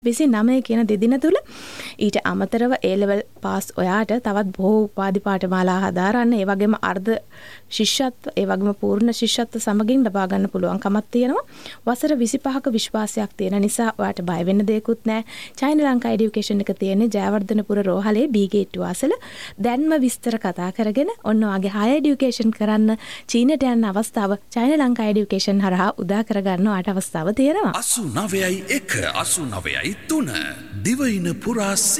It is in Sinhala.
29 කියන දෙදින තුල ඊට අමතරව A level pass ඔයාට තවත් බොහෝ උපාධි පාඨමාලා හදාරන්න ඒ වගේම අර්ධ ශිෂ්‍යත්ව ඒ වගේම පූර්ණ ශිෂ්‍යත්ව සමගින් ලබා ගන්න පුළුවන්කමක් තියෙනවා. වසර 25ක විශ්වාසයක් තියෙන නිසා ඔයාට බය වෙන්න දෙයක්වත් නැහැ. චයිනා ලංකා এডুকেෂන් එක තියෙන්නේ ජයවර්ධනපුර රෝහලේ B gate 2 අසල. දැන්ම විස්තර කතා කරගෙන ඔන්න ඔයාගේ higher education කරන්න චීනට යන්න අවස්ථාව චයිනා ලංකා এডুকেෂන් හරහා උදා කරගන්න ඔයාට අවස්ථාව තියෙනවා. 89.1 89.3 දිවයින පුරා